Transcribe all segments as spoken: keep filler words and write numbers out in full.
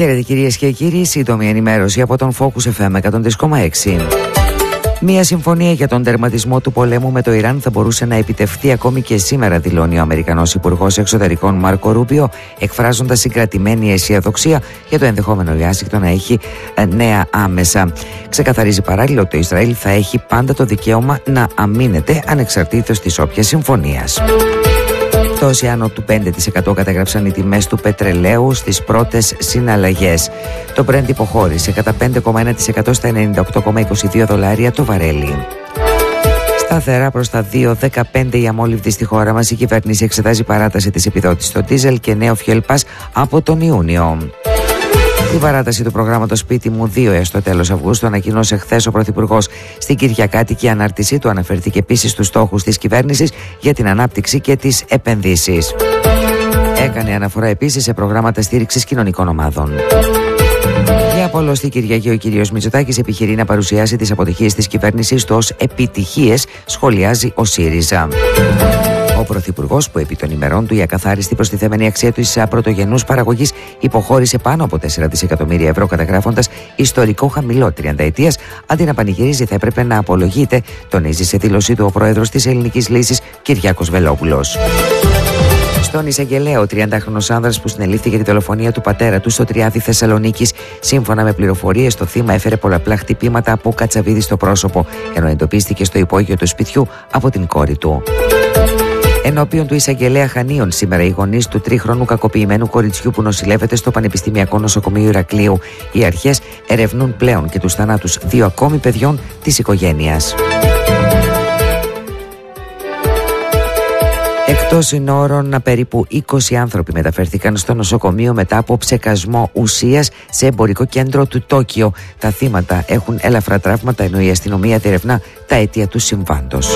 Χαίρετε κυρίες και κύριοι, σύντομη ενημέρωση από τον Focus εφ εμ εκατόν τρία κόμμα έξι. Μία συμφωνία για τον τερματισμό του πολέμου με το Ιράν θα μπορούσε να επιτευχθεί ακόμη και σήμερα, δηλώνει ο Αμερικανός Υπουργός Εξωτερικών Μάρκο Ρούμπιο, εκφράζοντας συγκρατημένη αισιοδοξία για το ενδεχόμενο η Ουάσιγκτον να έχει νέα άμεσα. Ξεκαθαρίζει παράλληλα ότι το Ισραήλ θα έχει πάντα το δικαίωμα να αμήνεται ανεξαρτήτως της όποιας συμφωνίας. Πτώση άνω του πέντε τοις εκατό καταγράψαν οι τιμές του πετρελαίου στις πρώτες συναλλαγές. Το Brent υποχώρησε κατά πέντε κόμμα ένα τοις εκατό στα ενενήντα οκτώ κόμμα είκοσι δύο δολάρια το βαρέλι. Σταθερά προς τα δύο κόμμα δεκαπέντε η αμόλυβδη στη χώρα μας. Η κυβέρνηση εξετάζει παράταση της επιδότησης στο ντίζελ και νέο fuel pass από τον Ιούνιο. Η παράταση του προγράμματος Σπίτι μου δύο έως το τέλος Αυγούστου ανακοίνωσε χθες ο Πρωθυπουργός. Στην Κυριακάτικη ανάρτησή του αναφέρθηκε επίσης στους στόχους της κυβέρνησης για την ανάπτυξη και τις επενδύσεις. Έκανε αναφορά επίσης σε προγράμματα στήριξης κοινωνικών ομάδων. Για πολλωστή Κυριακή ο κύριος Μητσοτάκης επιχειρεί να παρουσιάσει τις αποτυχίες της κυβέρνησης του ως επιτυχίες, σχολιάζει ο ΣΥΡΙΖΑ. Ο Πρωθυπουργός, που επί των ημερών του η ακαθάριστη προστιθέμενη αξία της πρωτογενούς παραγωγής υποχώρησε πάνω από τέσσερα δισεκατομμύρια ευρώ, καταγράφοντας ιστορικό χαμηλό τριανταετίας, αντί να πανηγυρίζει θα έπρεπε να απολογείται, τονίζει σε δήλωσή του ο πρόεδρος της Ελληνικής Λύσης Κυριάκος Βελόπουλος. Στον εισαγγελέα, ο τριαντάχρονος άνδρας που συνελήφθη για τη δολοφονία του πατέρα του στο Τριάδι Θεσσαλονίκης, σύμφωνα με πληροφορίες, το θύμα έφερε πολλαπλά χτυπήματα από κατσαβίδι στο πρόσωπο, ενώ εντοπίστηκε στο υπόγειο του σπιτιού από την κόρη του. Ενώπιον του εισαγγελέα Χανίων, σήμερα οι γονείς του τρίχρονου κακοποιημένου κοριτσιού που νοσηλεύεται στο Πανεπιστημιακό Νοσοκομείο Ηρακλείου. Οι αρχές ερευνούν πλέον και τους θανάτους δύο ακόμη παιδιών της οικογένειας. Εκτός συνόρων, περίπου είκοσι άνθρωποι μεταφέρθηκαν στο νοσοκομείο μετά από ψεκασμό ουσίας σε εμπορικό κέντρο του Τόκιο. Τα θύματα έχουν έλαφρα τραύματα, ενώ η αστυνομία διερευνά τα αίτια του συμβάντος.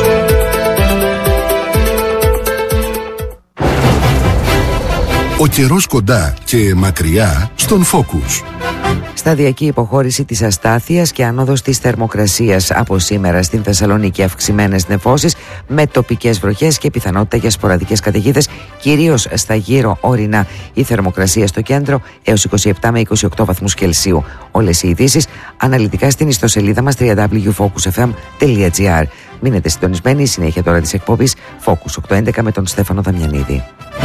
Ο καιρός κοντά και μακριά στον Focus. Σταδιακή υποχώρηση της αστάθειας και άνοδος της θερμοκρασίας από σήμερα στην Θεσσαλονίκη. Αυξημένες νεφώσεις με τοπικές βροχές και πιθανότητα για σποραδικές καταιγίδες, κυρίως στα γύρω όρεινα. Η θερμοκρασία στο κέντρο έως είκοσι επτά με είκοσι οκτώ βαθμούς Κελσίου. Όλες οι ειδήσεις αναλυτικά στην ιστοσελίδα μας double-u double-u double-u τελεία focus f m τελεία g r. Μείνετε συντονισμένοι, η συνέχεια τώρα της εκπομπής Focus οκτακόσια έντεκα με τον Στέφανο Δαμιανίδη.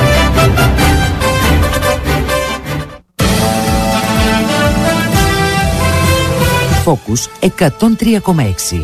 Focus εκατόν τρία κόμμα έξι.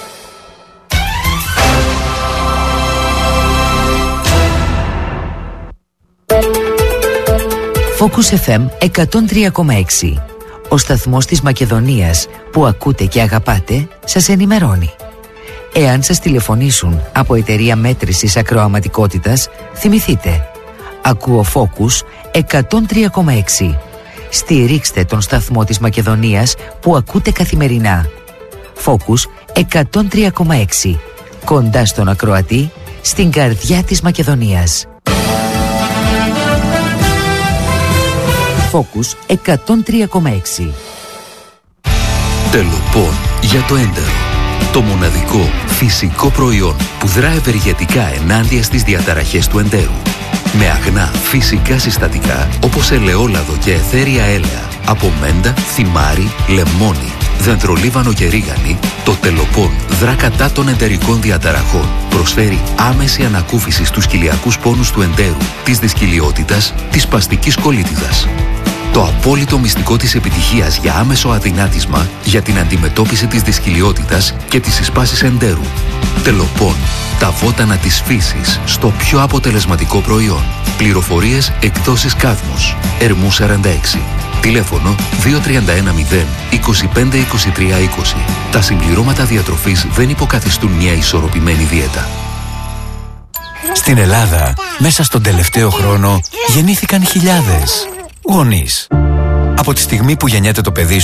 Focus εφ εμ εκατόν τρία κόμμα έξι. Ο σταθμός της Μακεδονίας που ακούτε και αγαπάτε σας ενημερώνει. Εάν σας τηλεφωνήσουν από εταιρεία μέτρησης ακροαματικότητας, θυμηθείτε. Ακούω Focus εκατόν τρία κόμμα έξι. Στηρίξτε τον σταθμό της Μακεδονίας που ακούτε καθημερινά. Focus εκατόν τρία κόμμα έξι. Κοντά στον ακροατή, στην καρδιά της Μακεδονίας. Focus εκατόν τρία κόμμα έξι. Τελοπών για το έντερο. Το μοναδικό φυσικό προϊόν που δρά ευεργετικά ενάντια στις διαταραχές του εντέρου. Με αγνά φυσικά συστατικά όπως ελαιόλαδο και αιθέρια έλαια, από μέντα, θυμάρι, λεμόνι, δεντρολίβανο και ρίγανη, το Τελοπών δρά κατά των εντερικών διαταραχών. Προσφέρει άμεση ανακούφιση στους κοιλιακούς πόνους του εντέρου, της δυσκυλιότητας, της σπαστικής κολίτιδας. Το απόλυτο μυστικό της επιτυχίας για άμεσο αδυνάτισμα για την αντιμετώπιση της δυσκυλιότητας και της συσπάσης εντέρου. Τελοπών, τα βότανα της φύσης στο πιο αποτελεσματικό προϊόν. Πληροφορίες εκδόσεις Κάδμος, Ερμού σαράντα έξι. Τηλέφωνο δύο τρία ένα μηδέν είκοσι πέντε είκοσι τρία είκοσι. Τα συμπληρώματα διατροφής δεν υποκαθιστούν μια ισορροπημένη δίαιτα. Στην Ελλάδα, μέσα στον τελευταίο χρόνο, γεννήθηκαν χιλιάδες γονείς. Από τη στιγμή που γεννιέται το παιδί